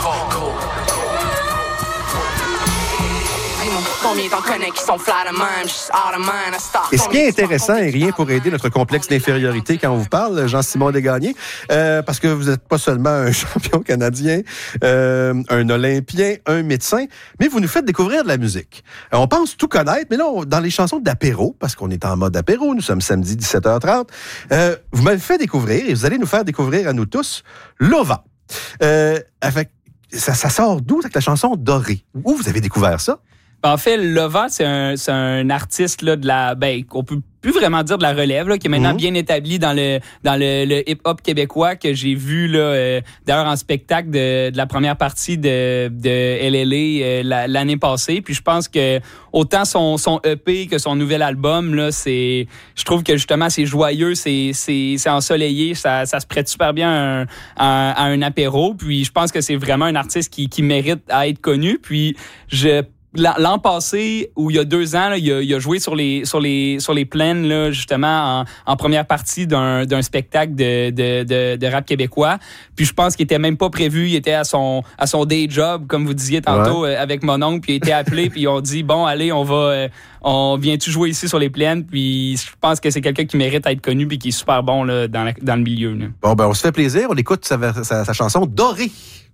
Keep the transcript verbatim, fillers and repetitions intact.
Et ce qui est intéressant et rien pour aider notre complexe d'infériorité quand on vous parle, Jean-Simon Desgagnés, euh, parce que vous n'êtes pas seulement un champion canadien, euh, un Olympien, un médecin, mais vous nous faites découvrir de la musique. On pense tout connaître, mais là, on, dans les chansons d'apéro, parce qu'on est en mode apéro, nous sommes samedi dix-sept heures trente, euh, vous m'avez fait découvrir, et vous allez nous faire découvrir à nous tous, Lova. Euh, avec, ça, ça sort d'où, avec la chanson Dorée? Où vous avez découvert ça? En fait, Lova, c'est un, c'est un artiste là, de la, ben, qu'on peut plus vraiment dire de la relève, là, qui est maintenant mmh. bien établi dans le dans le, le hip-hop québécois, que j'ai vu là, euh, d'ailleurs en spectacle de, de la première partie de, de L L A euh, la, l'année passée. Puis je pense que autant son, son E P que son nouvel album, là, c'est, je trouve que justement c'est joyeux, c'est, c'est, c'est ensoleillé, ça, ça se prête super bien à un, à, à un apéro. Puis je pense que c'est vraiment un artiste qui, qui mérite à être connu. Puis je L'an passé, ou il y a deux ans, là, il, a, il a joué sur les sur les sur les plaines là, justement en, en première partie d'un d'un spectacle de, de de de rap québécois. Puis je pense qu'il était même pas prévu, il était à son à son day job, comme vous disiez tantôt, ouais. euh, avec mon oncle, puis il était appelé, puis ils ont dit bon allez, on va euh, on vient-tu jouer ici sur les plaines. Puis je pense que c'est quelqu'un qui mérite à être connu puis qui est super bon là dans la, dans le milieu. Là. Bon ben on se fait plaisir, on écoute sa, sa, sa chanson Dorée.